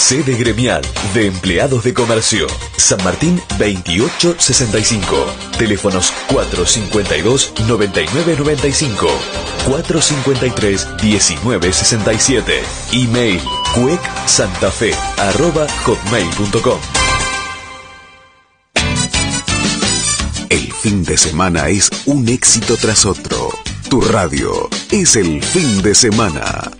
Sede gremial de empleados de comercio. San Martín 2865. Teléfonos 452-9995. 453-1967. Email cuecsantafe@hotmail.com. El fin de semana es un éxito tras otro. Tu radio es el fin de semana.